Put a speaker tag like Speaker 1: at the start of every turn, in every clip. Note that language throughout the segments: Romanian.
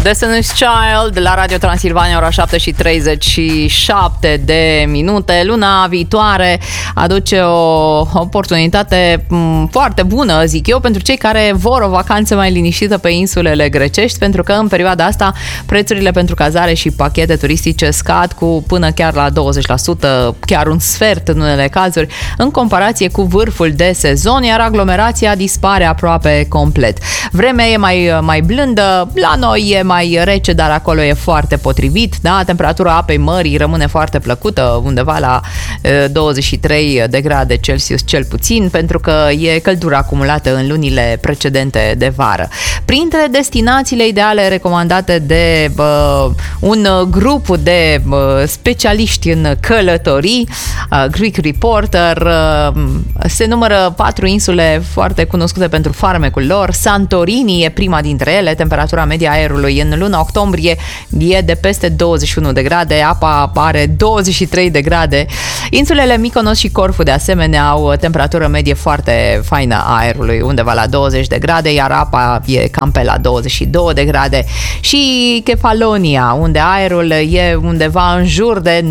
Speaker 1: Destiny's Child la Radio Transilvania, ora 7:37 de minute. Luna viitoare aduce o oportunitate foarte bună, zic eu, pentru cei care vor o vacanță mai liniștită pe insulele grecești, pentru că în perioada asta prețurile pentru cazare și pachete turistice scad cu până chiar la 20%, chiar un sfert în unele cazuri, în comparație cu vârful de sezon, iar aglomerația dispare aproape complet. Vremea e mai blândă, la noi e mai rece, dar acolo e foarte potrivit, da? Temperatura apei mării rămâne foarte plăcută, undeva la 23 de grade Celsius cel puțin, pentru că e căldura acumulată în lunile precedente de vară. Printre destinațiile ideale recomandate de un grup de specialiști în călătorii, Greek Reporter, se numără 4 insule foarte cunoscute pentru farmecul lor. Santorini e prima dintre ele, temperatura media aerului în luna octombrie e de peste 21 de grade, apa are 23 de grade. Insulele Mykonos și Corfu de asemenea au o temperatură medie foarte faină a aerului, undeva la 20 de grade, iar apa e cam pe la 22 de grade. Și Kefalonia, unde aerul e undeva în jur de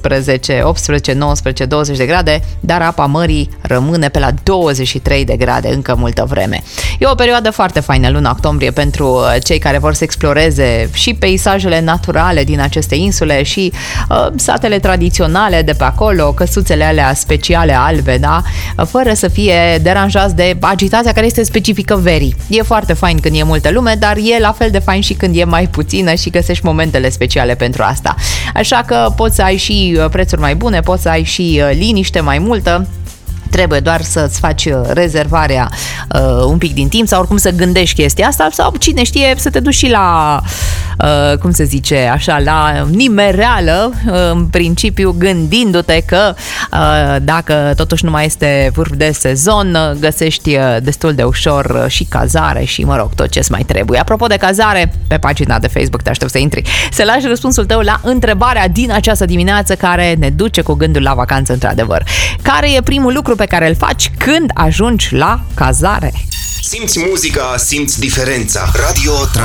Speaker 1: 18, 19, 20 de grade, dar apa mării rămâne pe la 23 de grade încă multă vreme. E o perioadă foarte faină luna octombrie pentru cei care vor să exploreze și peisajele naturale din aceste insule și satele tradiționale de pe acolo, căsuțele alea speciale albe, da? Fără să fie deranjați de agitația care este specifică verii. E foarte fain când e multă lume, dar e la fel de fain și când e mai puțină și găsești momentele speciale pentru asta. Așa că poți să ai și prețuri mai bune, poți să ai și liniște mai multă. Trebuie doar să-ți faci rezervarea un pic din timp sau oricum să gândești chestia asta sau cine știe să te duci și la, cum se zice așa, la nimereală, în principiu gândindu-te că dacă totuși nu mai este vârf de sezon, găsești destul de ușor și cazare și, mă rog, tot ce-ți mai trebuie. Apropo de cazare, pe pagina de Facebook te aștept să intri, să lași răspunsul tău la întrebarea din această dimineață care ne duce cu gândul la vacanță într-adevăr. Care e primul lucru pe care îl faci când ajungi la cazare?
Speaker 2: Simți muzica, simți diferența. Radio